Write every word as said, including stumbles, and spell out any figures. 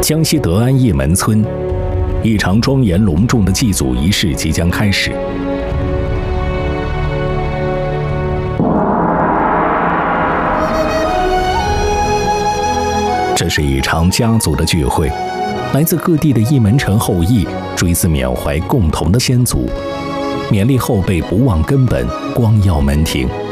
江西德安驿门村，一场庄严隆重的祭祖仪式即将开始。这是一场家族的聚会，来自各地的驿门城后裔追思缅怀共同的先祖，勉励后辈不忘根本，光耀门庭。